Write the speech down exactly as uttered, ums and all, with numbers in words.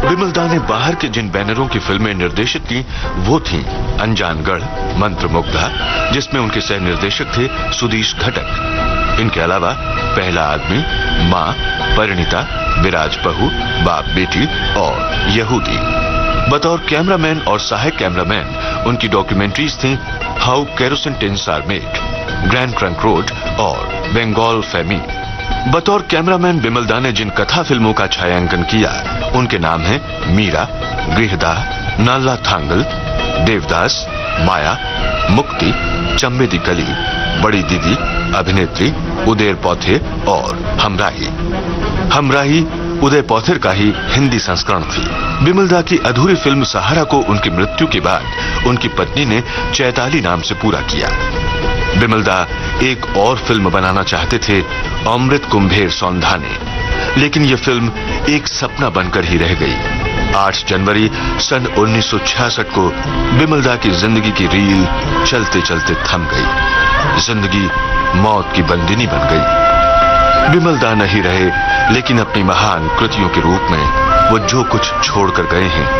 विमलदा ने बाहर के जिन बैनरों की फिल्में निर्देशित की वो थीं अनजानगढ़, मंत्रमुग्धा, जिसमें उनके सह निर्देशक थे सुधीश घटक। इनके अलावा पहला आदमी, मां, परिणीता, विराज बहू, बाप बेटी और यहूदी। बतौर कैमरामैन और सहायक कैमरामैन उनकी डॉक्यूमेंट्रीज थी how kerosene tins are made, grand trunk road और बंगाल फैमिन। बतौर कैमरामैन विमलदा ने जिन कथा फिल्मों का छायांकन किया उनके नाम हैं मीरा, गृहदाह, नाला थांगल, देवदास, माया, मुक्ति, चंबे दी गली, बड़ी दीदी, अभिनेत्री, उदय पौथे और हमराही। हमराही उदय पौथेर का ही हिंदी संस्करण थी। विमलदा की अधूरी फिल्म सहारा को उनकी मृत्यु के बाद उनकी पत्नी ने चैताली नाम से पूरा किया। विमलदा एक और फिल्म बनाना चाहते थे, अमृत कुंभेर सौंधाने, लेकिन यह फिल्म एक सपना बनकर ही रह गई। आठ जनवरी सन उन्नीस सौ छियासठ को विमलदा की जिंदगी की रील चलते चलते थम गई। जिंदगी मौत की बंदिनी बन गई। विमलदा नहीं रहे, लेकिन अपनी महान कृतियों के रूप में वो जो कुछ छोड़कर गए हैं